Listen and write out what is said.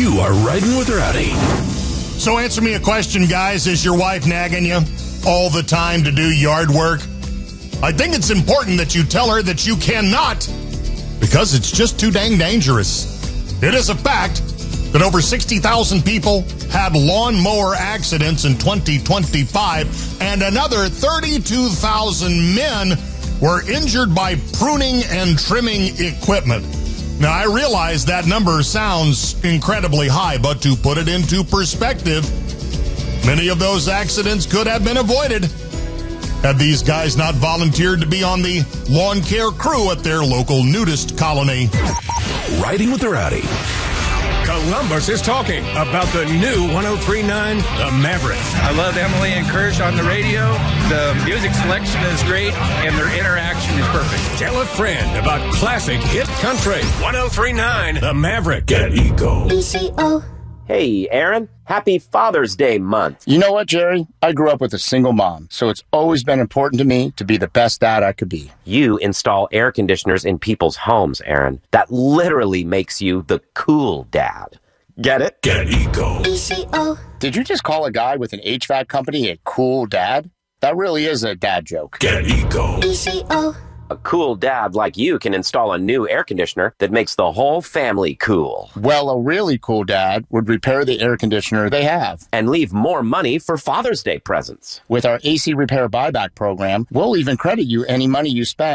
You are riding with Rowdy. So answer me a question, guys. Is your wife nagging you all the time to do yard work? I think it's important that you tell her that you cannot, because it's just too dang dangerous. It is a fact that over 60,000 people had lawnmower accidents in 2025, and another 32,000 men were injured by pruning and trimming equipment. Now, I realize that number sounds incredibly high, but to put it into perspective, many of those accidents could have been avoided had these guys not volunteered to be on the lawn care crew at their local nudist colony. Riding with the Rowdy. Columbus is talking about the new 103.9 The Maverick. I love Emily and Kirsch on the radio. The music selection is great, and their interaction is perfect. Tell a friend about classic hit country. 103.9 The Maverick at ECO. ECO. Hey, Aaron. Happy Father's Day month. You know what, Jerry? I grew up with a single mom, so it's always been important to me to be the best dad I could be. You install air conditioners in people's homes, Aaron. That literally makes you the cool dad. Get it? Get ECO. ECO. Did you just call a guy with an HVAC company a cool dad? That really is a dad joke. Get ECO. ECO. A cool dad like you can install a new air conditioner that makes the whole family cool. Well, a really cool dad would repair the air conditioner they have. And leave more money for Father's Day presents. With our AC Repair Buyback program, we'll even credit you any money you spend